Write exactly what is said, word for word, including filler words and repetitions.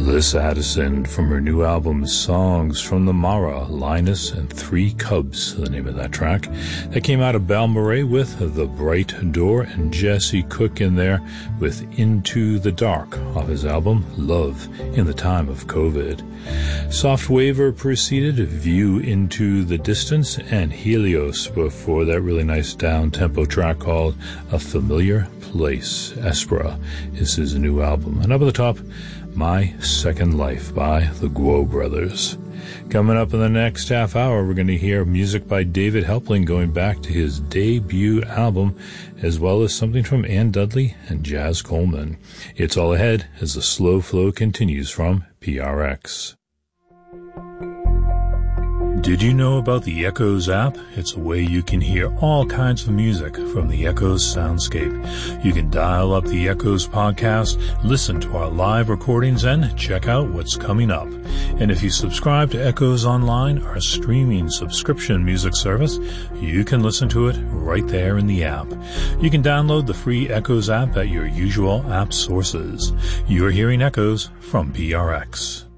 Liz Addison from her new album Songs from the Mara, Linus and Three Cubs, the name of that track. That came out of Balmorhea with The Bright Door, and Jesse Cook in there with Into the Dark off his album Love in the Time of COVID. Soft Waver preceded View into the Distance and Helios before that really nice down-tempo track called A Familiar Place. Espera is his new album. And up at the top, My Second Life by the Guo Brothers. Coming up in the next half hour, we're going to hear music by David Helpling going back to his debut album, as well as something from Ann Dudley and Jazz Coleman. It's all ahead as the slow flow continues from P R X. Did you know about the Echoes app? It's a way you can hear all kinds of music from the Echoes soundscape. You can dial up the Echoes podcast, listen to our live recordings, and check out what's coming up. And if you subscribe to Echoes Online, our streaming subscription music service, you can listen to it right there in the app. You can download the free Echoes app at your usual app sources. You're hearing Echoes from P R X.